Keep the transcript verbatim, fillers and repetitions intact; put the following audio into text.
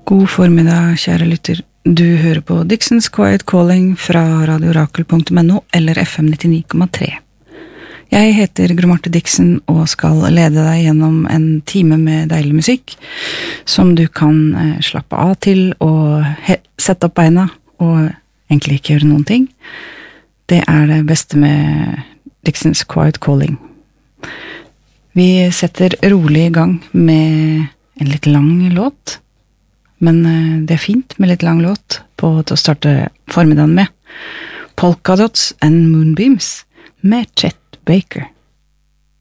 God formiddag, kjære lytter. Du hører på Dixons Quiet Calling fra radio orakel punktum no eller F M nittionio komma tre. Jeg heter Gro Marte Dixon og skal lede deg gjennom en time med deilig musikk som du kan eh, slappe av til og sette opp beina og egentlig ikke gjøre noen ting. Det er det beste med Dixons Quiet Calling. Vi setter rolig i gang med en litt lang låt, men det er fint med litt lang låt på til å starte formiddagen med. Polka Dots and Moonbeams med Chet Baker.